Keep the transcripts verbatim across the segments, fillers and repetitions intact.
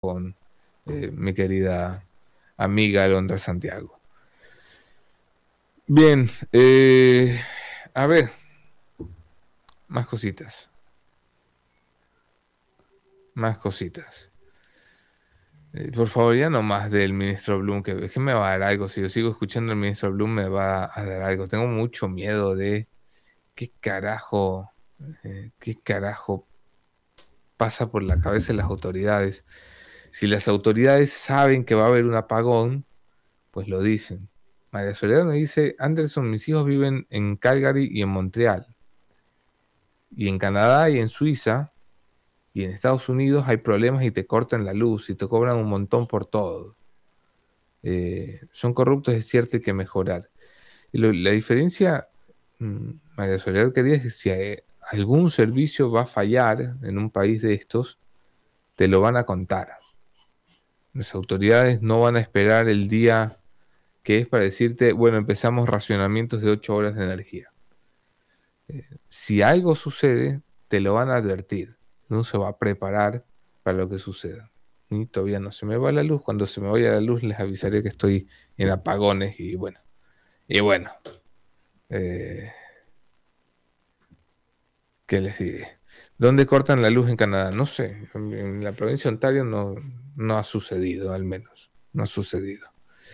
con eh, mi querida amiga Alondra Santiago. Bien, eh, a ver, más cositas, más cositas. Eh, por favor, ya no más del ministro Blum, que, que me va a dar algo. Si yo sigo escuchando al ministro Blum, me va a dar algo. Tengo mucho miedo de qué carajo, eh, qué carajo pasa por la cabeza de las autoridades. Si las autoridades saben que va a haber un apagón, pues lo dicen. María Soledad me dice, Anderson, mis hijos viven en Calgary y en Montreal. Y en Canadá y en Suiza y en Estados Unidos hay problemas y te cortan la luz y te cobran un montón por todo. Eh, son corruptos, es cierto, hay que mejorar. Y lo- la diferencia, mm, María Soledad, quería es que si hay- algún servicio va a fallar en un país de estos, te lo van a contar. Las autoridades no van a esperar el día que es para decirte, bueno, empezamos racionamientos de ocho horas de energía. Eh, si algo sucede, te lo van a advertir. Uno se va a preparar para lo que suceda. Y todavía no se me va la luz. Cuando se me vaya la luz, les avisaré que estoy en apagones. Y bueno, y bueno, eh, ¿qué les diré? ¿Dónde cortan la luz en Canadá? No sé. En en la provincia de Ontario no, no ha sucedido, al menos. No ha sucedido.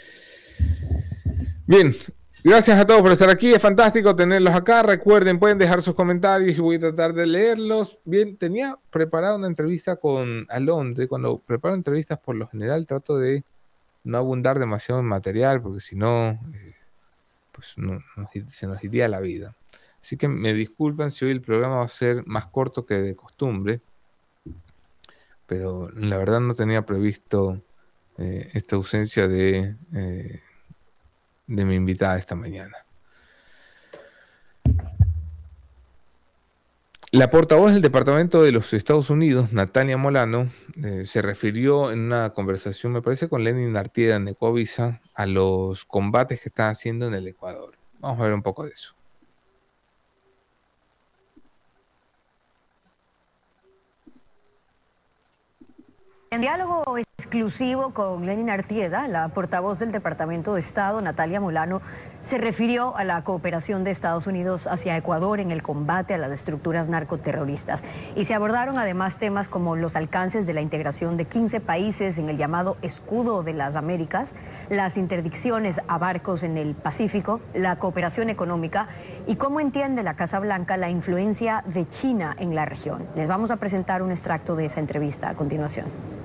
Bien, gracias a todos por estar aquí. Es fantástico tenerlos acá. Recuerden, pueden dejar sus comentarios y voy a tratar de leerlos. Bien, tenía preparada una entrevista con Alondre. Cuando preparo entrevistas, por lo general, trato de no abundar demasiado en material, porque si no, eh, pues no, nos ir- se nos iría la vida. Así que me disculpan si hoy el programa va a ser más corto que de costumbre, pero la verdad no tenía previsto eh, esta ausencia de, eh, de mi invitada esta mañana. La portavoz del Departamento de los Estados Unidos, Natalia Molano, eh, se refirió en una conversación, me parece, con Lenin Artieda en Ecovisa, a los combates que está haciendo en el Ecuador. Vamos a ver un poco de eso. En diálogo exclusivo con Lenin Artieda, la portavoz del Departamento de Estado, Natalia Molano, se refirió a la cooperación de Estados Unidos hacia Ecuador en el combate a las estructuras narcoterroristas. Y se abordaron además temas como los alcances de la integración de quince países en el llamado Escudo de las Américas, las interdicciones a barcos en el Pacífico, la cooperación económica y cómo entiende la Casa Blanca la influencia de China en la región. Les vamos a presentar un extracto de esa entrevista a continuación.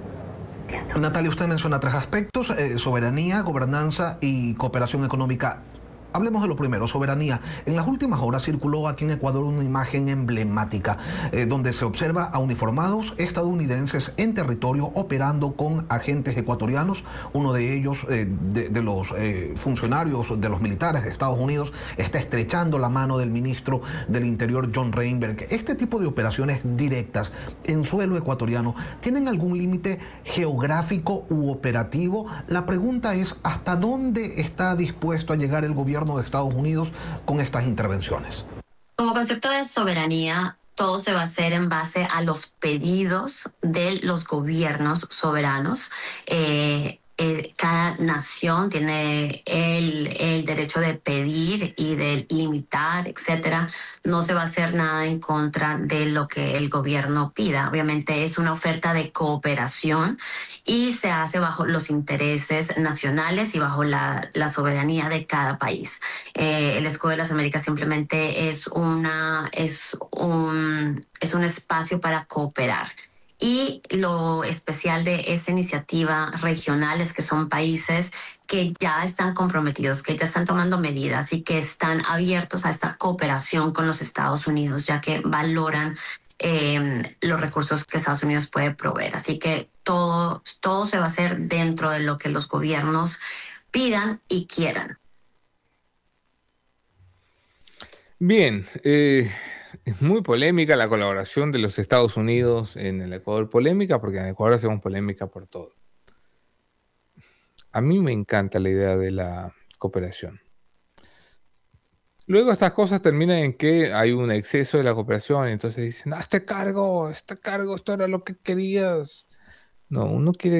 Natalia, usted menciona tres aspectos, eh, soberanía, gobernanza y cooperación económica. Hablemos de lo primero, soberanía. En las últimas horas circuló aquí en Ecuador una imagen emblemática eh, donde se observa a uniformados estadounidenses en territorio operando con agentes ecuatorianos. Uno de ellos, eh, de, de los eh, funcionarios de los militares de Estados Unidos, está estrechando la mano del ministro del Interior, John Reinberg. Este tipo de operaciones directas en suelo ecuatoriano, ¿tienen algún límite geográfico u operativo? La pregunta es, ¿hasta dónde está dispuesto a llegar el gobierno de Estados Unidos con estas intervenciones? Como concepto de soberanía, todo se va a hacer en base a los pedidos de los gobiernos soberanos. Eh, eh, cada nación tiene el, el derecho de pedir y de limitar, etcétera. No se va a hacer nada en contra de lo que el gobierno pida. Obviamente es una oferta de cooperación y se hace bajo los intereses nacionales y bajo la, la soberanía de cada país. Eh, el Escudo de las Américas simplemente es, una, es, un, es un espacio para cooperar. Y lo especial de esta iniciativa regional es que son países que ya están comprometidos, que ya están tomando medidas y que están abiertos a esta cooperación con los Estados Unidos, ya que valoran eh, los recursos que Estados Unidos puede proveer. Así que todo, todo se va a hacer dentro de lo que los gobiernos pidan y quieran. Bien, eh, es muy polémica la colaboración de los Estados Unidos en el Ecuador. Polémica porque en Ecuador hacemos polémica por todo. A mí me encanta la idea de la cooperación. Luego estas cosas terminan en que hay un exceso de la cooperación y entonces dicen, hazte cargo, hazte cargo, esto era lo que querías. No, uno quiere